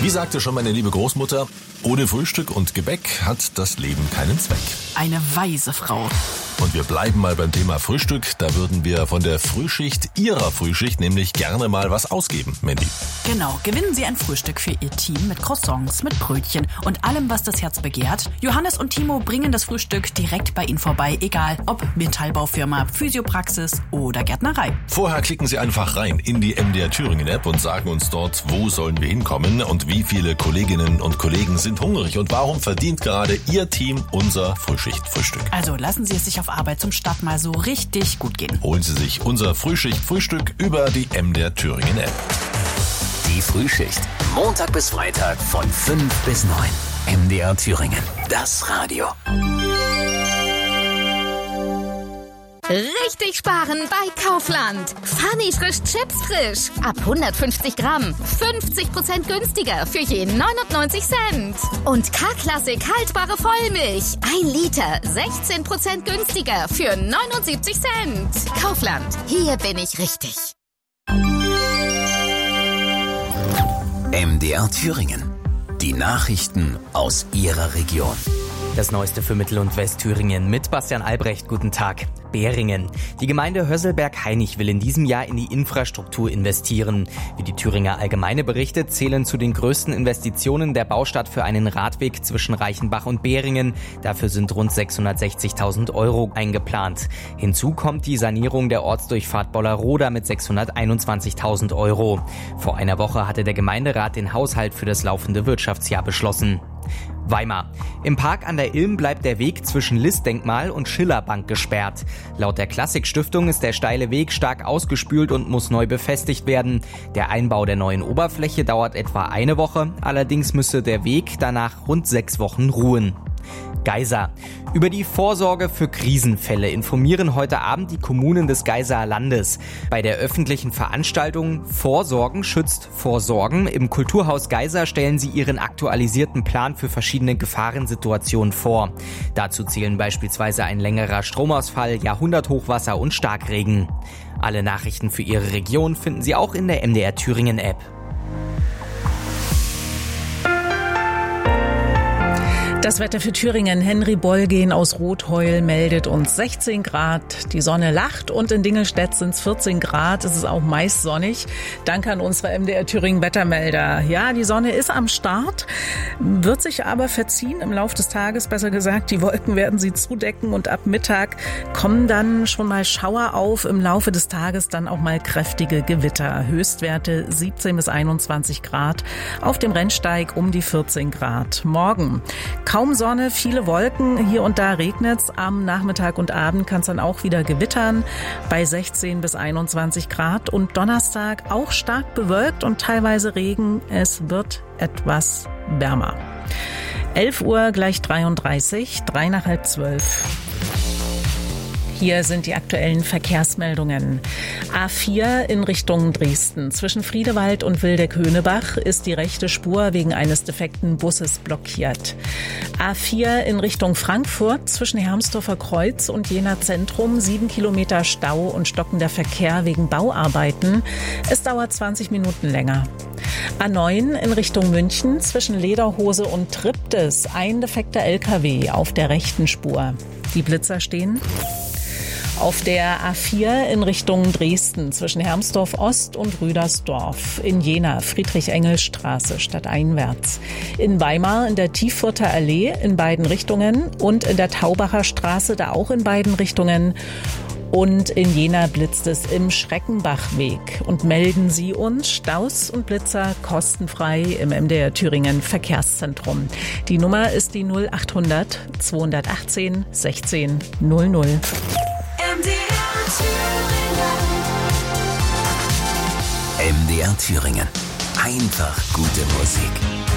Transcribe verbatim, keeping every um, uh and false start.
Wie sagte schon meine liebe Großmutter, ohne Frühstück und Gebäck hat das Leben keinen Zweck. Eine weise Frau. Und wir bleiben mal beim Thema Frühstück. Da würden wir von der Frühschicht, Ihrer Frühschicht, nämlich gerne mal was ausgeben, Mandy. Genau, gewinnen Sie ein Frühstück für Ihr Team mit Croissants, mit Brötchen und allem, was das Herz begehrt. Johannes und Timo bringen das Frühstück direkt bei Ihnen vorbei, egal ob Metallbaufirma, Physiopraxis oder Gärtnerei. Vorher klicken Sie einfach rein in die M D R Thüringen App und sagen uns dort, wo sollen wir hinkommen und wie viele Kolleginnen und Kollegen sind hungrig und warum verdient gerade Ihr Team unser Frühschicht-Frühstück. Also lassen Sie es sich auf Arbeit zum Start mal so richtig gut gehen. Holen Sie sich unser Frühschicht-Frühstück über die M D R Thüringen App. Die Frühschicht. Montag bis Freitag von fünf bis neun. M D R Thüringen. Das Radio. Richtig sparen bei Kaufland. Funny frisch Chips frisch. Ab hundertfünfzig Gramm. fünfzig Prozent günstiger für je neunundneunzig Cent. Und K-Klassik haltbare Vollmilch. Ein Liter. sechzehn Prozent günstiger für neunundsiebzig Cent. Kaufland. Hier bin ich richtig. M D R Thüringen. Die Nachrichten aus Ihrer Region. Das Neueste für Mittel- und Westthüringen mit Bastian Albrecht. Guten Tag. Beringen. Die Gemeinde Hösselberg-Hainich will in diesem Jahr in die Infrastruktur investieren. Wie die Thüringer Allgemeine berichtet, zählen zu den größten Investitionen der Baustart für einen Radweg zwischen Reichenbach und Beringen. Dafür sind rund sechshundertsechzigtausend Euro eingeplant. Hinzu kommt die Sanierung der Ortsdurchfahrt Bollerroda mit sechshunderteinundzwanzigtausend Euro. Vor einer Woche hatte der Gemeinderat den Haushalt für das laufende Wirtschaftsjahr beschlossen. Weimar. Im Park an der Ilm bleibt der Weg zwischen List-Denkmal und Schillerbank gesperrt. Laut der Klassik-Stiftung ist der steile Weg stark ausgespült und muss neu befestigt werden. Der Einbau der neuen Oberfläche dauert etwa eine Woche, allerdings müsse der Weg danach rund sechs Wochen ruhen. Geisa. Über die Vorsorge für Krisenfälle informieren heute Abend die Kommunen des Geiser Landes. Bei der öffentlichen Veranstaltung Vorsorgen schützt Vorsorgen im Kulturhaus Geisa stellen sie ihren aktualisierten Plan für verschiedene Gefahrensituationen vor. Dazu zählen beispielsweise ein längerer Stromausfall, Jahrhunderthochwasser und Starkregen. Alle Nachrichten für Ihre Region finden Sie auch in der M D R Thüringen App. Das Wetter für Thüringen. Henry Bolgen aus Rotheul meldet uns sechzehn Grad. Die Sonne lacht und in Dingelstedt sind es vierzehn Grad. Es ist auch meist sonnig. Danke an unsere M D R Thüringen Wettermelder. Ja, die Sonne ist am Start, wird sich aber verziehen im Laufe des Tages. Besser gesagt, die Wolken werden sie zudecken und ab Mittag kommen dann schon mal Schauer auf. Im Laufe des Tages dann auch mal kräftige Gewitter. Höchstwerte siebzehn bis einundzwanzig Grad. Auf dem Rennsteig um die vierzehn Grad. Morgen kaum Sonne, viele Wolken, hier und da regnet's. Am Nachmittag und Abend kann es dann auch wieder gewittern bei sechzehn bis einundzwanzig Grad. Und Donnerstag auch stark bewölkt und teilweise Regen. Es wird etwas wärmer. elf Uhr gleich dreiunddreißig, drei nach halb zwölf. Hier sind die aktuellen Verkehrsmeldungen. A vier in Richtung Dresden. Zwischen Friedewald und Wildeck-Höhnebach ist die rechte Spur wegen eines defekten Busses blockiert. A vier in Richtung Frankfurt zwischen Hermsdorfer Kreuz und Jena Zentrum. Sieben Kilometer Stau und stockender Verkehr wegen Bauarbeiten. Es dauert zwanzig Minuten länger. A neun in Richtung München zwischen Lederhose und Triptis. Ein defekter L K W auf der rechten Spur. Die Blitzer stehen. Auf der A vier in Richtung Dresden zwischen Hermsdorf Ost und Rüdersdorf. In Jena Friedrich-Engels-Straße stadteinwärts. In Weimar in der Tieffurter Allee in beiden Richtungen und in der Taubacher Straße da auch in beiden Richtungen. Und in Jena blitzt es im Schreckenbachweg. Und melden Sie uns Staus und Blitzer kostenfrei im M D R Thüringen Verkehrszentrum. Die Nummer ist die null achthundert zweihundertachtzehn sechzehn null null. M D R Thüringen. Einfach gute Musik.